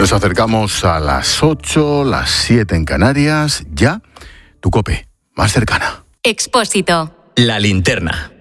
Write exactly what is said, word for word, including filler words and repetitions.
Nos acercamos a las ocho, las siete en Canarias. Ya, tu COPE, más cercana. Expósito. La linterna.